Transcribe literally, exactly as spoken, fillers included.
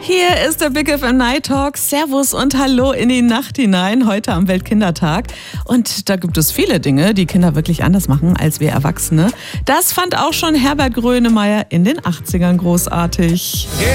Hier ist der Big F M Night Talk. Servus und Hallo in die Nacht hinein, heute am Weltkindertag. Und da gibt es viele Dinge, die Kinder wirklich anders machen als wir Erwachsene. Das fand auch schon Herbert Grönemeyer in den achtzigern großartig.